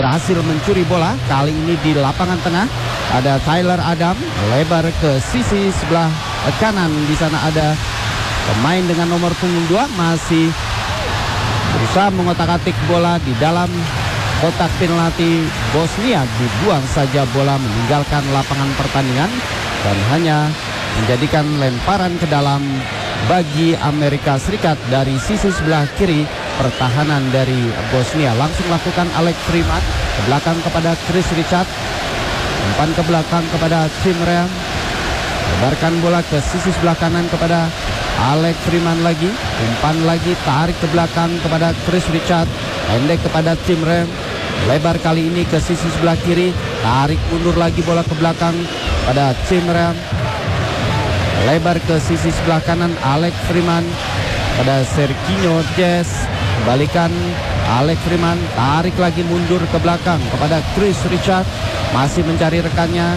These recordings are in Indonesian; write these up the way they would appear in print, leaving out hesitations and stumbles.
berhasil mencuri bola. Kali ini di lapangan tengah ada Tyler Adam, lebar ke sisi sebelah kanan. Di sana ada pemain dengan nomor punggung 2 masih berusaha mengotak-atik bola di dalam kotak penalti Bosnia. Dibuang saja bola meninggalkan lapangan pertandingan dan hanya menjadikan lemparan ke dalam bagi Amerika Serikat dari sisi sebelah kiri pertahanan dari Bosnia. Langsung lakukan Alex Freeman ke belakang kepada Chris Richard, umpan ke belakang kepada Tim Ram, lebarkan bola ke sisi sebelah kanan kepada Alex Freeman lagi, umpan lagi, tarik ke belakang kepada Chris Richard, pendek kepada Tim Ram, lebar kali ini ke sisi sebelah kiri, tarik mundur lagi bola ke belakang pada Tim Ram, lebar ke sisi sebelah kanan Alex Freeman pada Serginho Jazz, kembalikan Alex Freeman, tarik lagi mundur ke belakang kepada Chris Richard, masih mencari rekannya,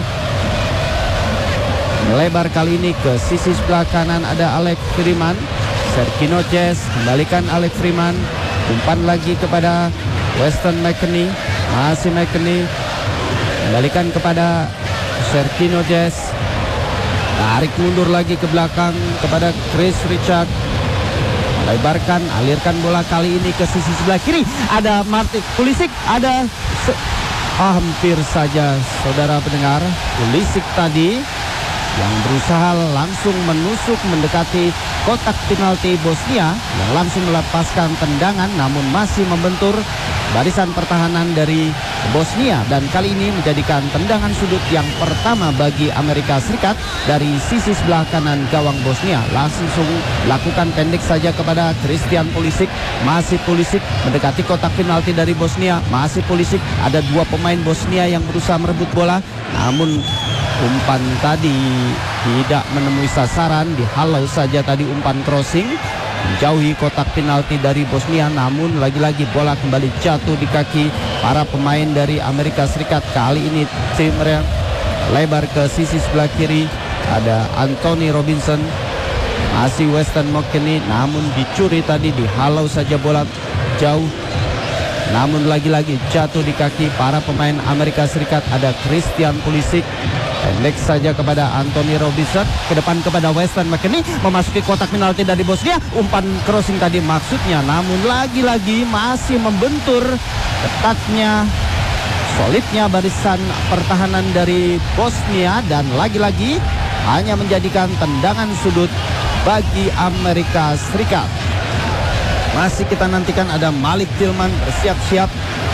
lebar kali ini ke sisi sebelah kanan ada Alex Freeman, Serginho Jazz, kembalikan Alex Freeman, umpan lagi kepada Weston McKennie, masih McKennie, kembalikan kepada Serginho Jazz, tarik mundur lagi ke belakang kepada Chris Richard, lebarkan, alirkan bola kali ini ke sisi sebelah kiri. Ada Martin Pulisic, ada hampir saja saudara pendengar, Pulisic tadi yang berusaha langsung menusuk mendekati kotak penalti Bosnia, yang langsung melepaskan tendangan namun masih membentur barisan pertahanan dari Bosnia, dan kali ini menjadikan tendangan sudut yang pertama bagi Amerika Serikat dari sisi sebelah kanan gawang Bosnia. Langsung lakukan pendek saja kepada Christian Pulisic, masih Pulisic mendekati kotak penalti dari Bosnia, masih Pulisic, ada dua pemain Bosnia yang berusaha merebut bola namun umpan tadi tidak menemui sasaran, dihalau saja tadi umpan crossing menjauhi kotak penalti dari Bosnia, namun lagi-lagi bola kembali jatuh di kaki para pemain dari Amerika Serikat. Kali ini Tim Ram lebar ke sisi sebelah kiri, ada Anthony Robinson, masih Weston McKennie, namun dicuri tadi, dihalau saja bola jauh, namun lagi-lagi jatuh di kaki para pemain Amerika Serikat. Ada Christian Pulisic, pendek saja kepada Anthony Robinson, ke depan kepada Weston McKennie, memasuki kotak penalti dari Bosnia, umpan crossing tadi maksudnya, namun lagi-lagi masih membentur ketatnya, solidnya barisan pertahanan dari Bosnia, dan lagi-lagi hanya menjadikan tendangan sudut bagi Amerika Serikat. Masih kita nantikan ada Malik Tillman bersiap-siap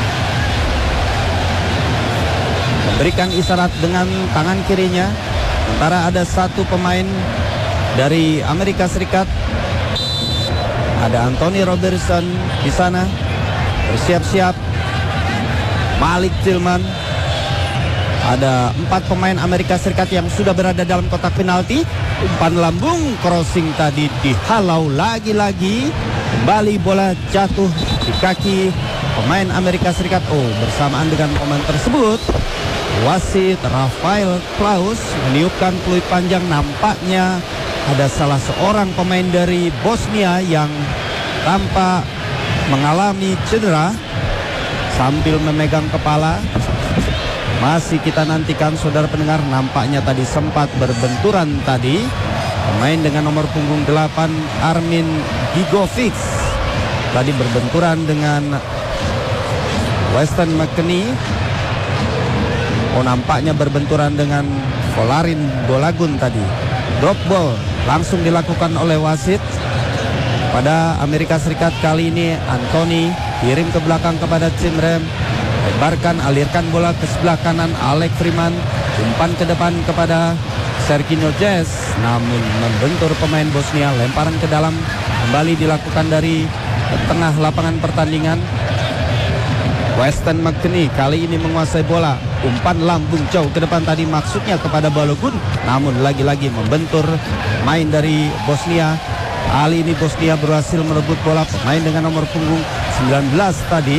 memberikan isyarat dengan tangan kirinya. Sementara ada satu pemain dari Amerika Serikat, ada Anthony Robertson di sana bersiap-siap. Malik Tillman, ada 4 pemain Amerika Serikat yang sudah berada dalam kotak penalti. Umpan lambung crossing tadi dihalau lagi-lagi, kembali bola jatuh di kaki pemain Amerika Serikat. Bersamaan dengan momen tersebut wasit Rafael Klaus meniupkan peluit panjang. Nampaknya ada salah seorang pemain dari Bosnia yang tampak mengalami cedera sambil memegang kepala. Masih kita nantikan saudara pendengar, nampaknya tadi sempat berbenturan tadi pemain dengan nomor punggung 8 Armin Gigovic tadi berbenturan dengan Weston McKennie. Nampaknya berbenturan dengan Volarin Bolagun tadi. Drop ball langsung dilakukan oleh wasit pada Amerika Serikat. Kali ini Anthony kirim ke belakang kepada Tim Ram, lebarkan, alirkan bola ke sebelah kanan Alex Freeman, umpan ke depan kepada Serginho Jazz, namun membentur pemain Bosnia. Lemparan ke dalam kembali dilakukan dari tengah lapangan pertandingan. Weston McKennie kali ini menguasai bola, umpan lambung jauh ke depan tadi maksudnya kepada Balogun, namun lagi-lagi membentur main dari Bosnia. Kali ini Bosnia berhasil merebut bola, pemain dengan nomor punggung 19 tadi.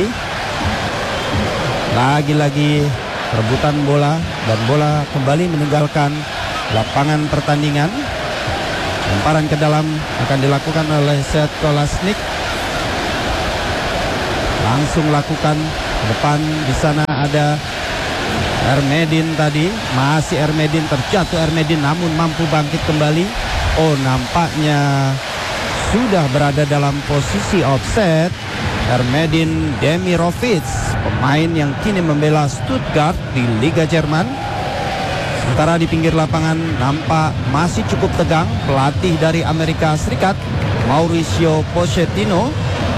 Lagi-lagi rebutan bola dan bola kembali meninggalkan lapangan pertandingan. Lemparan ke dalam akan dilakukan oleh Sead Kolasinac. Langsung lakukan Depan di sana ada Ermedin tadi, masih Ermedin, terjatuh Ermedin namun mampu bangkit kembali. Oh, nampaknya sudah berada dalam posisi offset. Ermedin Demirovic, pemain yang kini membela Stuttgart di Liga Jerman. Sementara di pinggir lapangan nampak masih cukup tegang pelatih dari Amerika Serikat, Mauricio Pochettino.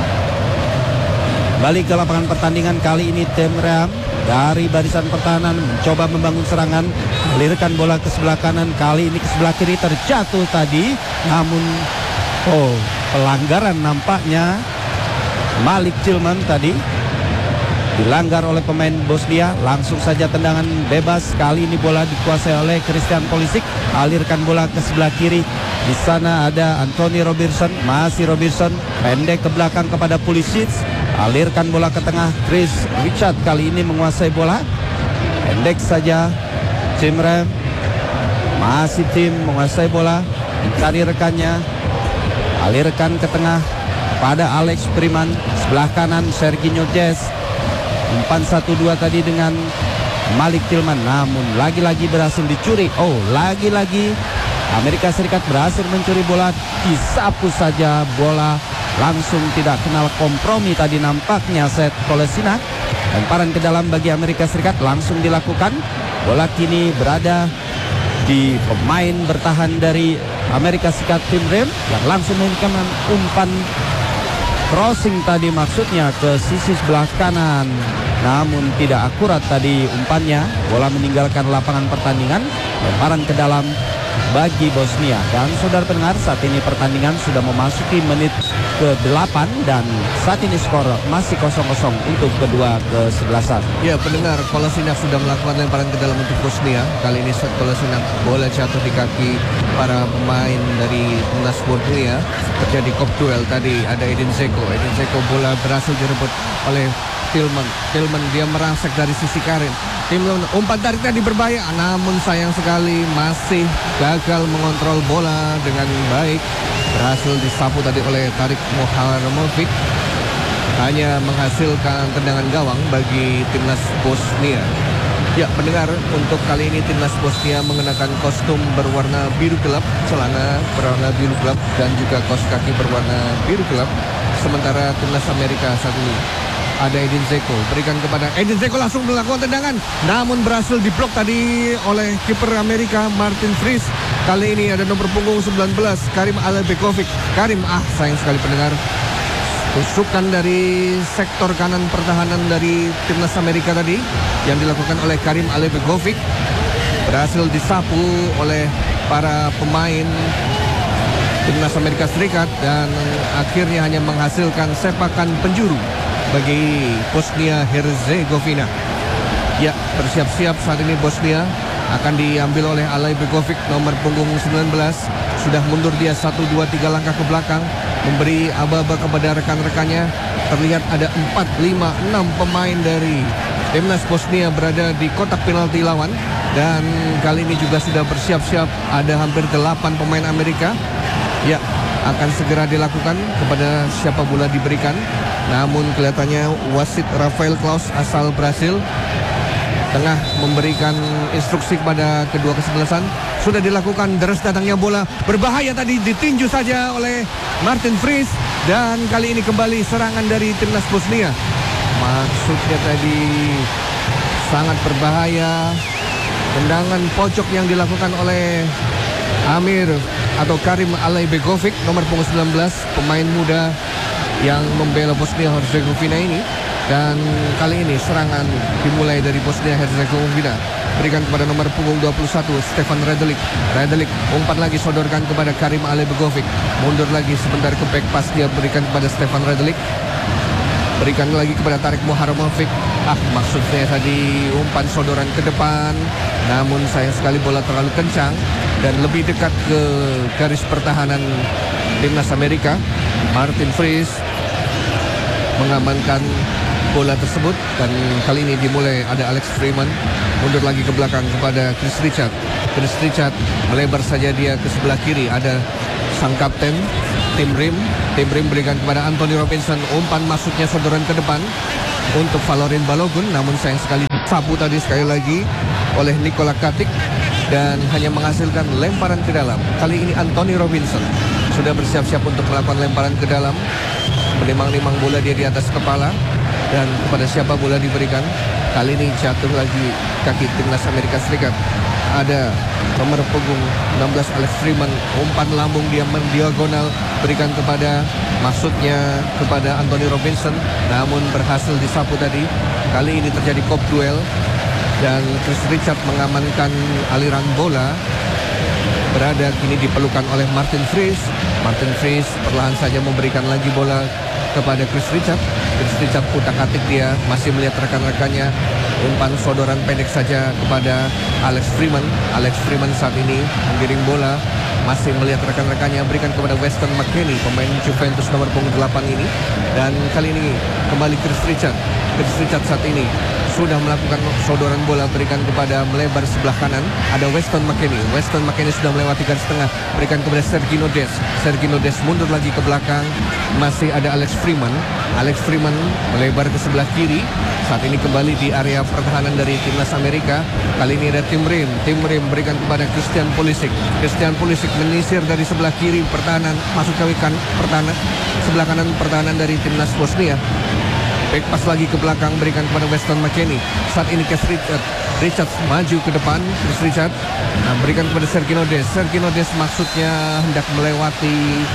Balik ke lapangan pertandingan kali ini Tim Ram dari barisan pertahanan mencoba membangun serangan, melirkan bola ke sebelah kanan, kali ini ke sebelah kiri, terjatuh tadi namun pelanggaran nampaknya. Malik Tillman tadi dilanggar oleh pemain Bosnia. Langsung saja tendangan bebas, kali ini bola dikuasai oleh Christian Pulisic, alirkan bola ke sebelah kiri. Di sana ada Anthony Robertson, masih Robertson pendek ke belakang kepada Pulisic, alirkan bola ke tengah. Chris Richard kali ini menguasai bola, pendek saja Tim Ram, masih Tim menguasai bola, mencari rekannya, alirkan ke tengah pada Alex Freeman, sebelah kanan Serginho Dest. Umpan 1-2 tadi dengan Malik Tillman, namun lagi-lagi berhasil dicuri. Lagi-lagi Amerika Serikat berhasil mencuri bola, disapu saja bola, langsung tidak kenal kompromi tadi nampaknya Set Kolasinac. Lemparan ke dalam bagi Amerika Serikat langsung dilakukan. Bola kini berada di pemain bertahan dari Amerika Serikat, Tim Ram, yang langsung memberikan umpan crossing tadi, maksudnya ke sisi sebelah kanan, namun tidak akurat tadi umpannya. Bola meninggalkan lapangan pertandingan, lemparan ke dalam bagi Bosnia. Dan saudara pendengar, saat ini pertandingan sudah memasuki menit ke-8 dan saat ini skor masih 0-0 untuk kedua kesebelasan. Ya pendengar, Kolasinac sudah melakukan lemparan ke dalam untuk Bosnia. Kali ini Kolasinac, bola jatuh di kaki para pemain dari timnas Bosnia. Terjadi kop duel tadi, ada Edin Dzeko. Bola berhasil direbut oleh Tillman, dia merangsek dari sisi kanan. Tillman, umpan tarik tadi berbahaya, namun sayang sekali masih gagal mengontrol bola dengan baik. Berhasil disapu tadi oleh Tarik Muharamovic, hanya menghasilkan tendangan gawang bagi timnas Bosnia. Ya pendengar, untuk kali ini timnas Bosnia mengenakan kostum berwarna biru gelap, celana berwarna biru gelap, dan juga kaos kaki berwarna biru gelap. Sementara timnas Amerika saat ini ada Edin Dzeko, berikan kepada Edin Dzeko, langsung melakukan tendangan, namun berhasil diblok tadi oleh kiper Amerika Martin Fries. Kali ini ada nomor punggung 19 Karim Alebegovic. Sayang sekali pendengar, tusukan dari sektor kanan pertahanan dari timnas Amerika tadi yang dilakukan oleh Karim Alebegovic berhasil disapu oleh para pemain timnas Amerika Serikat dan akhirnya hanya menghasilkan sepakan penjuru bagi Bosnia Herzegovina. Ya, bersiap-siap saat ini Bosnia akan diambil oleh Alebegovic, nomor punggung 19. Sudah mundur dia 1, 2, 3 langkah ke belakang, memberi aba-aba kepada rekan-rekannya. Terlihat ada 4, 5, 6 pemain dari timnas Bosnia berada di kotak penalti lawan. Dan kali ini juga sudah bersiap-siap, ada hampir 8 pemain Amerika. Ya, akan segera dilakukan kepada siapa bola diberikan. Namun kelihatannya wasit Rafael Klaus asal Brasil tengah memberikan instruksi kepada kedua kesebelasan. Sudah dilakukan, deras datangnya bola berbahaya tadi, ditinju saja oleh Martin Fries. Dan kali ini kembali serangan dari timnas Bosnia. Maksudnya tadi sangat berbahaya. Tendangan pojok yang dilakukan oleh Amir atau Karim Alebegovic, nomor punggung 19, pemain muda yang membela Bosnia Herzegovina ini. Dan kali ini serangan dimulai dari Bosnia Herzegovina, berikan kepada nomor punggung 21 Stefan Radelik. Umpan lagi, sodorkan kepada Karim Alebegovic, mundur lagi sebentar ke back pass, dia berikan kepada Stefan Radelik, berikan lagi kepada Tarik Muharamovic. Maksudnya tadi umpan sodoran ke depan, namun sayang sekali bola terlalu kencang dan lebih dekat ke garis pertahanan timnas Amerika. Martin Fries mengamankan bola tersebut dan kali ini dimulai ada Alex Freeman, mundur lagi ke belakang kepada Chris Richard melebar saja dia ke sebelah kiri, ada sang kapten Tim Rim berikan kepada Anthony Robinson, umpan masuknya sodoran ke depan, untuk Valorin Balogun, namun sayang sekali sapu tadi sekali lagi oleh Nikola Katic dan hanya menghasilkan lemparan ke dalam. Kali ini Anthony Robinson sudah bersiap-siap untuk melakukan lemparan ke dalam. Menimang-nimang bola dia di atas kepala, dan kepada siapa bola diberikan. Kali ini jatuh lagi kaki timnas Amerika Serikat. Ada nomor punggung 16 Alex Freeman, umpan lambung dia mendiagonal, berikan kepada maksudnya kepada Anthony Robinson, namun berhasil disapu tadi. Kali ini terjadi kop duel dan Chris Richard mengamankan aliran bola. Berada kini dipelukan oleh Martin Fries. Martin Fries perlahan saja memberikan lagi bola kepada Chris Richard. Chris Richard utak-atik, dia masih melihat rekan-rekannya. Umpan sodoran pendek saja kepada Alex Freeman. Alex Freeman saat ini menggiring bola, masih melihat rekan-rekannya, berikan kepada Weston McKennie, pemain Juventus nomor punggung 8 ini. Dan kali ini kembali Chris Richard. Chris Richard saat ini sudah melakukan sodoran bola, berikan kepada melebar sebelah kanan. Ada Weston McKennie. Weston McKennie sudah melewati garis tengah, berikan kepada Sergino Des. Sergino Des mundur lagi ke belakang. Masih ada Alex Freeman. Alex Freeman melebar ke sebelah kiri. Saat ini kembali di area pertahanan dari timnas Amerika. Kali ini ada Tim Rim. Tim Rim berikan kepada Christian Pulisic. Christian Pulisic menyisir dari sebelah kiri pertahanan, masuk ke pertahanan sebelah kanan pertahanan dari timnas Bosnia. Back pass lagi ke belakang, berikan kepada Weston McKennie. Saat ini Chris Richard maju ke depan. Chris Richard berikan kepada Sergino Des. Sergino Des maksudnya hendak melewati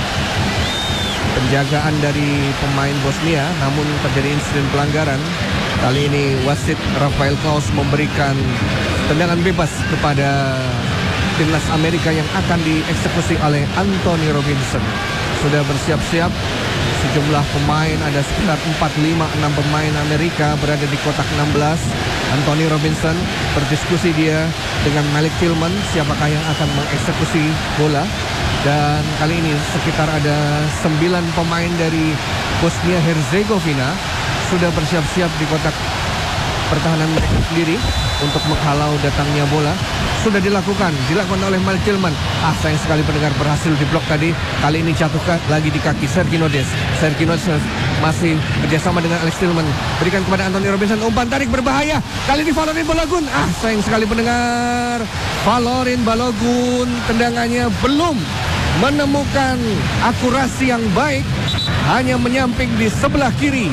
penjagaan dari pemain Bosnia, namun terjadi insiden pelanggaran. Kali ini wasit Rafael Klaus memberikan tendangan bebas kepada timnas Amerika yang akan dieksekusi oleh Anthony Robinson. Sudah bersiap-siap sejumlah pemain, ada sekitar 4-5-6 pemain Amerika berada di kotak 16. Anthony Robinson berdiskusi dia dengan Malik Tillman, siapakah yang akan mengeksekusi bola. Dan kali ini sekitar ada 9 pemain dari Bosnia Herzegovina sudah bersiap-siap di kotak pertahanan mereka sendiri untuk menghalau datangnya bola. Sudah dilakukan oleh Malik Tillman. Sayang sekali pendengar, berhasil diblok tadi. Kali ini jatuhkan lagi di kaki Sergino Des. Sergino Des masih kerjasama dengan Alex Tillman, berikan kepada Anthony Robinson, umpan tarik berbahaya. Kali ini Valorin Balogun. Sayang sekali pendengar, Valorin Balogun tendangannya belum menemukan akurasi yang baik, hanya menyamping di sebelah kiri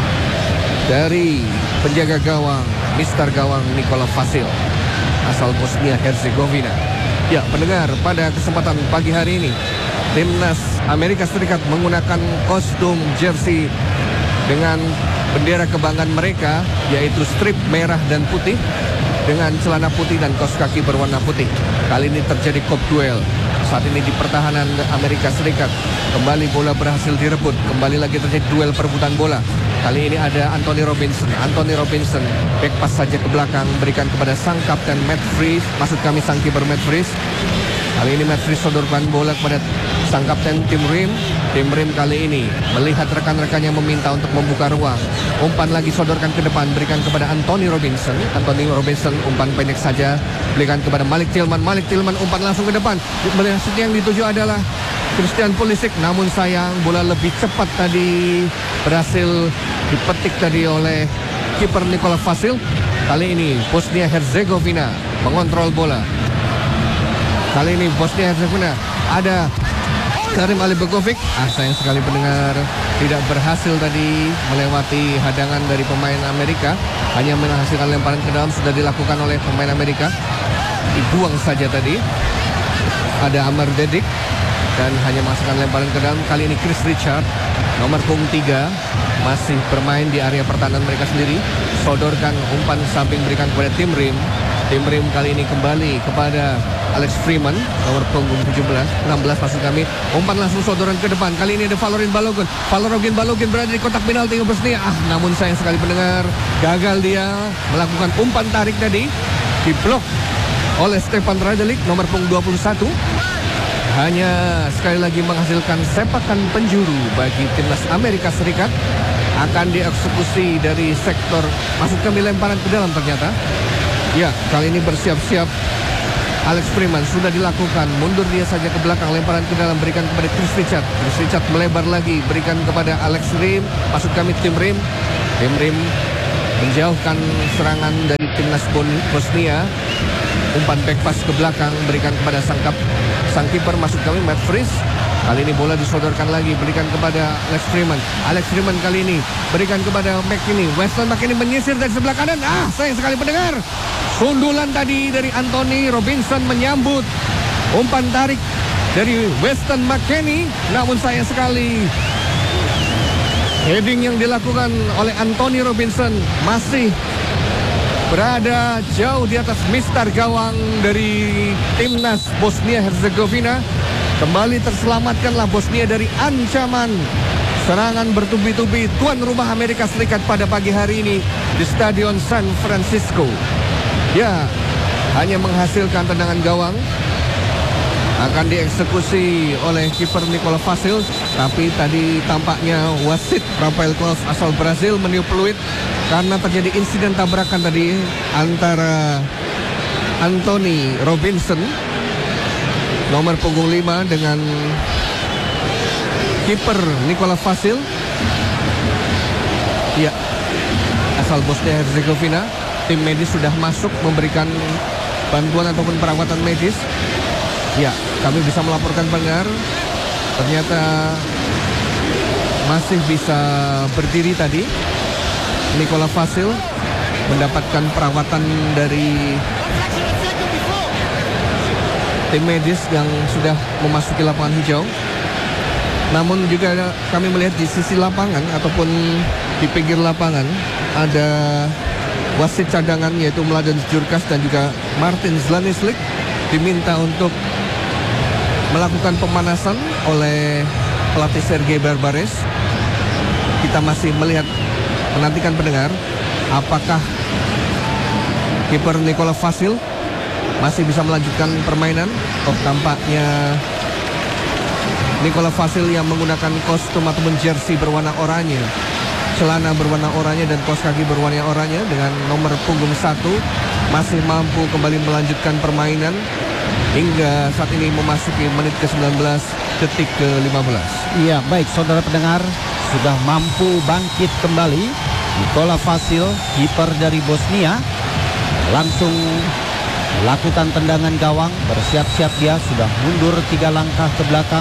dari penjaga gawang, Mister Gawang Nikola Vasil, asal Bosnia Herzegovina. Ya pendengar, pada kesempatan pagi hari ini timnas Amerika Serikat menggunakan kostum jersey dengan bendera kebanggaan mereka, yaitu strip merah dan putih dengan celana putih dan kaos kaki berwarna putih. Kali ini terjadi kop duel. Saat ini di pertahanan Amerika Serikat kembali bola berhasil direbut. Kembali lagi terjadi duel perebutan bola. Kali ini ada Anthony Robinson. Anthony Robinson back pass saja ke belakang, berikan kepada sang kapten Matt Fries, maksud kami sang kiper Matt Fries. Kali ini Matt Fries sodorkan bola kepada sang kapten Tim Rim. Tim Rim kali ini melihat rekan-rekannya meminta untuk membuka ruang. Umpan lagi sodorkan ke depan, berikan kepada Anthony Robinson. Anthony Robinson umpan pendek saja, berikan kepada Malik Tillman. Malik Tillman umpan langsung ke depan. Maksudnya yang dituju adalah Christian Pulisic, namun sayang bola lebih cepat tadi berhasil dipetik tadi oleh kiper Nikola Vasil. Kali ini Bosnia Herzegovina mengontrol bola. Kali ini Bosnia Herzegovina ada Karim Alibegovic. Sayang sekali pendengar, tidak berhasil tadi melewati hadangan dari pemain Amerika. Hanya menghasilkan lemparan ke dalam, sudah dilakukan oleh pemain Amerika. Dibuang saja tadi. Ada Amar Dedik dan hanya menghasilkan lemparan ke dalam. Kali ini Chris Richard, nomor punggung 3, masih bermain di area pertahanan mereka sendiri. Sodorkan umpan samping, berikan kepada Tim Rim. Tim Rim kali ini kembali kepada Alex Freeman, nomor punggung 16 maksud kami. Umpan langsung sodoran ke depan. Kali ini ada Valorin Balogun. Valorin Balogun berada di kotak penalti Bosnia. Namun sayang sekali pendengar, gagal dia melakukan umpan tarik tadi. Diblok oleh Stefan Radelik, nomor punggung 21. Hanya sekali lagi menghasilkan sepakan penjuru bagi timnas Amerika Serikat. Akan dieksekusi dari sektor, maksud kami lemparan ke dalam ternyata. Ya, kali ini bersiap-siap Alex Freeman, sudah dilakukan. Mundur dia saja ke belakang, lemparan ke dalam, berikan kepada Chris Richard. Chris Richard melebar lagi, berikan kepada Alex Rim, maksud kami Tim Rim. Tim Rim menjauhkan serangan dari timnas Bosnia. Umpan back pass ke belakang berikan kepada sang kiper maksud kami Matt Fries. Kali ini bola disodorkan lagi, berikan kepada Alex Freeman. Alex Freeman kali ini berikan kepada McKinney. Weston McKinney menyisir dari sebelah kanan. Sayang sekali pendengar. Sundulan tadi dari Anthony Robinson menyambut umpan tarik dari Weston McKinney. Namun sayang sekali heading yang dilakukan oleh Anthony Robinson masih berada jauh di atas mistar gawang dari timnas Bosnia-Herzegovina. Kembali terselamatkanlah Bosnia dari ancaman serangan bertubi-tubi tuan rumah Amerika Serikat pada pagi hari ini di Stadion San Francisco. Ya, hanya menghasilkan tendangan gawang. Akan dieksekusi oleh kiper Nicola Vasil. Tapi tadi tampaknya wasit Rafael Claus asal Brazil meniup peluit karena terjadi insiden tabrakan tadi antara Anthony Robinson nomor punggung 5 dengan kiper Nicola Vasil. Ya, asal Bosnia-Herzegovina. Tim medis sudah masuk memberikan bantuan ataupun perawatan medis. Ya, kami bisa melaporkan pendengar, ternyata masih bisa berdiri tadi. Nicola Vasil mendapatkan perawatan dari tim medis yang sudah memasuki lapangan hijau. Namun juga kami melihat di sisi lapangan ataupun di pinggir lapangan ada wasit cadangan yaitu Mladen Djurkas dan juga Martin Zlanislik diminta untuk melakukan pemanasan oleh pelatih Sergei Barbares. Kita masih menantikan pendengar apakah kiper Nicola Vasil masih bisa melanjutkan permainan. Tampaknya Nicola Vasil yang menggunakan kostum ataupun jersey berwarna oranye, celana berwarna oranye dan kaos kaki berwarna oranye dengan nomor punggung 1 masih mampu kembali melanjutkan permainan hingga saat ini memasuki menit ke-19 detik ke-15. Iya, baik saudara pendengar, sudah mampu bangkit kembali Nicola Vasil, kiper dari Bosnia, langsung lakukan tendangan gawang. Bersiap-siap dia sudah mundur 3 langkah ke belakang.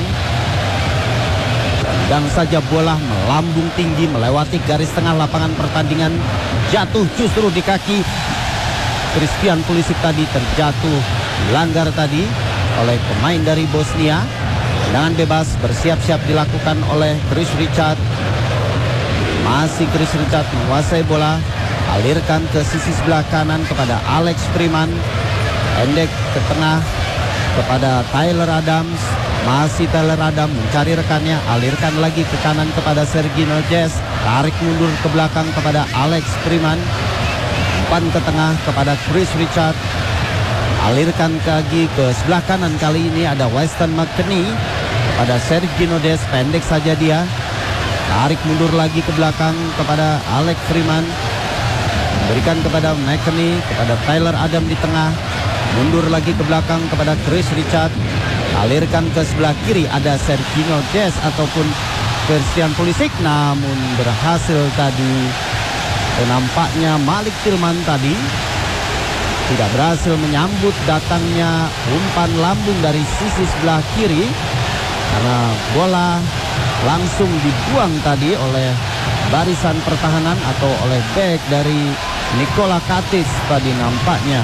Dan saja bola melambung tinggi melewati garis tengah lapangan pertandingan, jatuh justru di kaki Christian Pulisic tadi, terjatuh dilanggar tadi oleh pemain dari Bosnia. Tendangan bebas bersiap-siap dilakukan oleh Chris Richard. Masih Chris Richard menguasai bola, alirkan ke sisi sebelah kanan kepada Alex Freeman. Pendek ke tengah kepada Tyler Adams. Masih Tyler Adams mencari rekannya, alirkan lagi ke kanan kepada Sergio Noljes. Tarik mundur ke belakang kepada Alex Freeman. Umpan ke tengah kepada Chris Richard. Alirkan lagi ke sebelah kanan, kali ini ada Weston McKinney kepada Sergio Noljes. Pendek saja dia. Tarik mundur lagi ke belakang kepada Alex Freeman. Berikan kepada McKinney, kepada Tyler Adams di tengah. Mundur lagi ke belakang kepada Chris Richard. Alirkan ke sebelah kiri, ada Sergio Noljes ataupun Christian Pulisic, namun berhasil tadi. Nampaknya Malik Tillman tadi tidak berhasil menyambut datangnya umpan lambung dari sisi sebelah kiri, karena bola langsung dibuang tadi oleh barisan pertahanan atau oleh bek dari Nikola Katic tadi nampaknya.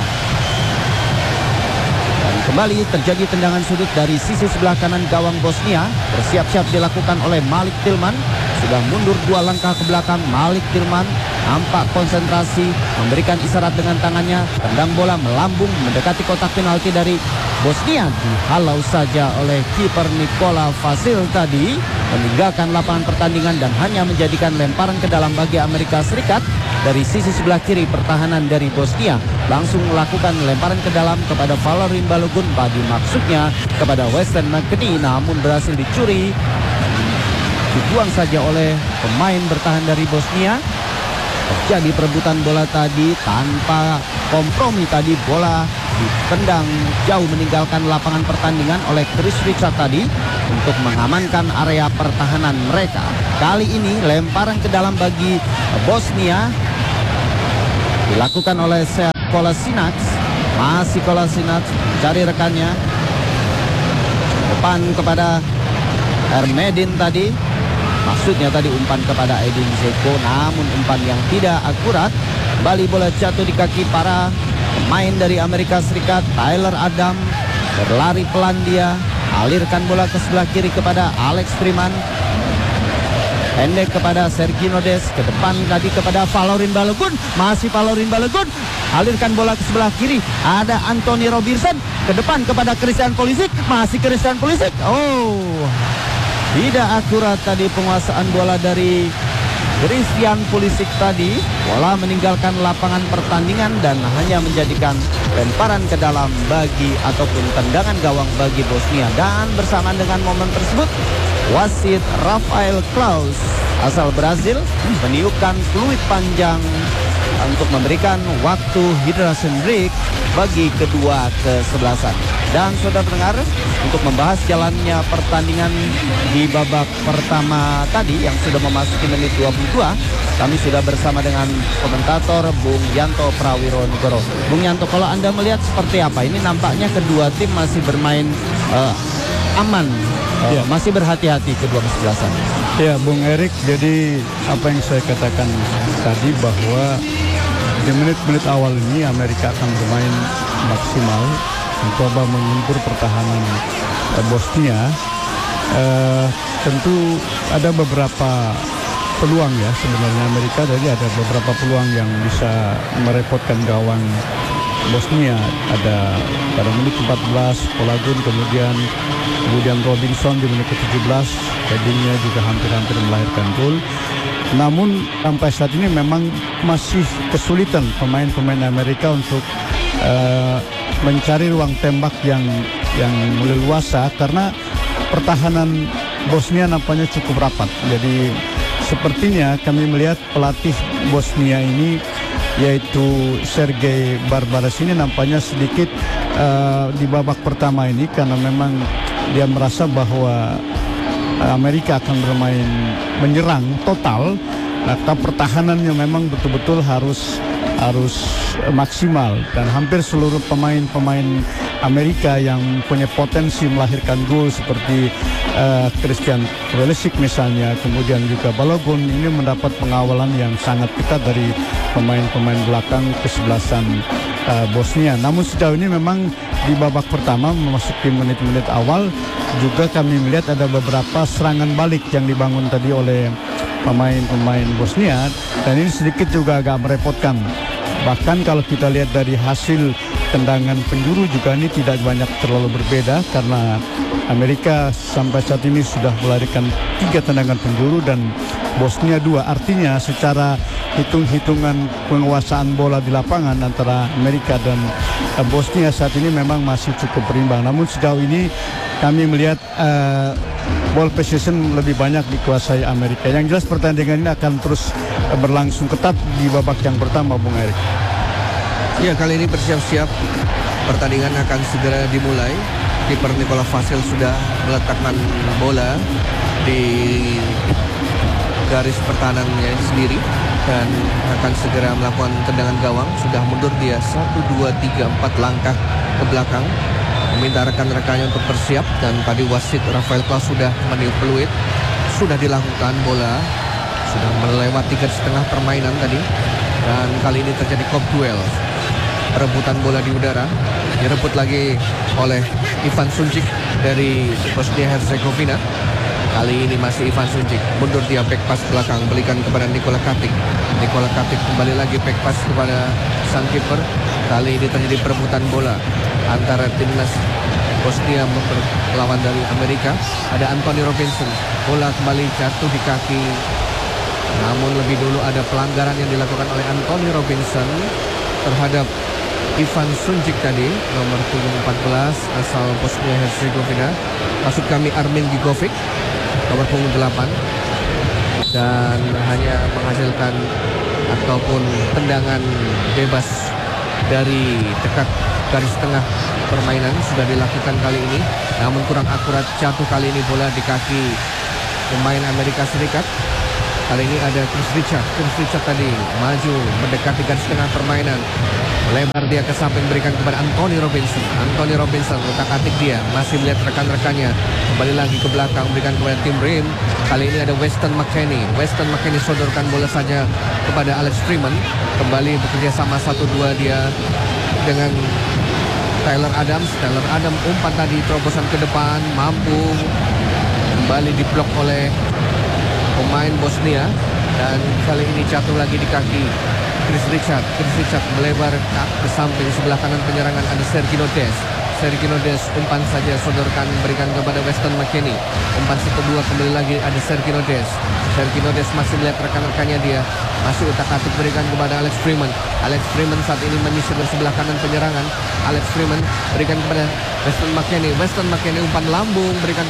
Dan kembali terjadi tendangan sudut dari sisi sebelah kanan gawang Bosnia. Bersiap-siap dilakukan oleh Malik Tillman. Sudah mundur 2 langkah ke belakang. Malik Tillman nampak konsentrasi, memberikan isyarat dengan tangannya. Tendang bola melambung mendekati kotak penalti dari Bosnia. Dihalau saja oleh kiper Nicola Vasil tadi, meninggalkan lapangan pertandingan dan hanya menjadikan lemparan ke dalam bagi Amerika Serikat. Dari sisi sebelah kiri pertahanan dari Bosnia langsung melakukan lemparan ke dalam kepada Valerin Balogun, bagi maksudnya kepada Weston McKinney, namun berhasil dicuri. Dibuang saja oleh pemain bertahan dari Bosnia. Terjadi perebutan bola tadi tanpa kompromi tadi. Bola ditendang jauh meninggalkan lapangan pertandingan oleh Chris Richard tadi untuk mengamankan area pertahanan mereka. Kali ini lemparan ke dalam bagi Bosnia dilakukan oleh Kolasinac. Masih Kolasinac cari rekannya, umpan kepada Ermedin tadi. Maksudnya tadi umpan kepada Edin Dzeko, namun umpan yang tidak akurat. Kembali bola jatuh di kaki para pemain dari Amerika Serikat. Tyler Adam berlari pelan dia, alirkan bola ke sebelah kiri kepada Alex Freeman. Pendek kepada Sergino Des, ke depan tadi kepada Valorin Balogun. Masih Valorin Balogun, alirkan bola ke sebelah kiri. Ada Anthony Robinson, ke depan kepada Christian Pulisic. Masih Christian Pulisic. Oh, tidak akurat tadi penguasaan bola dari Christian Pulisic tadi. Bola meninggalkan lapangan pertandingan dan hanya menjadikan lemparan ke dalam bagi ataupun tendangan gawang bagi Bosnia. Dan bersamaan dengan momen tersebut, wasit Rafael Klaus asal Brazil meniupkan peluit panjang untuk memberikan waktu hydration break bagi kedua kesebelasan. Dan saudara pendengar, untuk membahas jalannya pertandingan di babak pertama tadi yang sudah memasuki menit 22, kami sudah bersama dengan komentator Bung Yanto Prawiro-Nugoro. Bung Yanto, kalau Anda melihat seperti apa? Ini nampaknya kedua tim masih bermain aman, masih berhati-hati kedua kesebelasan. Ya, Bung Erik, jadi apa yang saya katakan tadi bahwa di menit-menit awal ini Amerika akan bermain maksimal, mencoba mengumpul pertahanan Bosnia. Tentu ada beberapa peluang ya sebenarnya Amerika, jadi ada beberapa peluang yang bisa merepotkan gawang Bosnia. Ada pada menit 14 Polagun, kemudian Robinson di menit ke-17, headingnya juga hampir-hampir melahirkan gol. Namun sampai saat ini memang masih kesulitan pemain-pemain Amerika untuk mencari ruang tembak yang leluasa karena pertahanan Bosnia nampaknya cukup rapat. Jadi sepertinya kami melihat pelatih Bosnia ini, yaitu Sergej Barbaras ini, nampaknya sedikit di babak pertama ini karena memang dia merasa bahwa Amerika akan bermain menyerang total, maka pertahanannya memang betul-betul harus maksimal. Dan hampir seluruh pemain-pemain Amerika yang punya potensi melahirkan gol seperti Christian Pulisic misalnya, kemudian juga Balogun, ini mendapat pengawalan yang sangat ketat dari pemain-pemain belakang kesebelasan Bosnia. Namun sejauh ini memang di babak pertama memasuki menit-menit awal juga kami melihat ada beberapa serangan balik yang dibangun tadi oleh pemain-pemain Bosnia, dan ini sedikit juga agak merepotkan. Bahkan kalau kita lihat dari hasil tendangan penjuru juga ini tidak banyak terlalu berbeda, karena Amerika sampai saat ini sudah melarikan 3 tendangan penjuru dan Bosnia 2. Artinya secara hitung-hitungan penguasaan bola di lapangan antara Amerika dan Bosnia saat ini memang masih cukup berimbang. Namun sejauh ini kami melihat ball possession lebih banyak dikuasai Amerika. Yang jelas pertandingan ini akan terus berlangsung ketat di babak yang pertama, Bung Erik. Ya, kali ini bersiap-siap, pertandingan akan segera dimulai. Kiper Nikola Vasil sudah meletakkan bola di garis pertahanannya sendiri dan akan segera melakukan tendangan gawang. Sudah mundur dia 1, 2, 3, 4 langkah ke belakang, meminta rekan-rekannya untuk bersiap. Dan tadi wasit Rafael Klaus sudah meniup peluit. Sudah dilakukan, bola sudah melewati garis tengah permainan tadi. Dan kali ini terjadi kop duel, perebutan bola di udara, direbut lagi oleh Ivan Sunčić dari Bosnia Herzegovina. Kali ini masih Ivan Sunčić, mundur dia, back pass belakang, berikan kepada Nikola Katic. Nikola Katic kembali lagi back pass kepada sang kiper. Kali ini terjadi perebutan bola antara timnas Bosnia melawan dari Amerika. Ada Anthony Robinson, bola kembali jatuh di kaki. Namun lebih dulu ada pelanggaran yang dilakukan oleh Anthony Robinson terhadap Ivan Sunčić tadi, nomor punggung 14 asal Bosnia Herzegovina. Maksud kami Armin Gigovic, nomor punggung 8, dan hanya menghasilkan ataupun tendangan bebas dari dekat garis tengah permainan sudah dilakukan kali ini, namun kurang akurat. Jatuh kali ini bola di kaki pemain Amerika Serikat. Kali ini ada Chris Richard. Chris Richard tadi maju mendekati garis tengah permainan. Lebar dia ke samping, berikan kepada Anthony Robinson. Anthony Robinson utak-atik dia, masih melihat rekan-rekannya. Kembali lagi ke belakang, berikan kepada Tim Ream. Kali ini ada Weston McKennie. Weston McKennie sodorkan bola saja kepada Alex Freeman. Kembali bekerja sama 1-2 dia dengan Tyler Adams. Tyler Adams umpan tadi, terobosan ke depan, mampu kembali diblok oleh pemain Bosnia. Dan kali ini jatuh lagi di kaki Chris Richard. Chris Richard melebar ke samping, sebelah kanan penyerangan ada Sergino Dest. Sergino Dest umpan saja, sodorkan, berikan kepada Weston McKennie. Umpan 1-2 kembali lagi ada Sergino Dest. Sergino Dest masih melihat rekan-rekannya, dia masih utak-atik, berikan kepada Alex Freeman. Alex Freeman saat ini menyisir ke sebelah kanan penyerangan. Alex Freeman berikan kepada Weston McKennie. Weston McKennie umpan lambung, berikan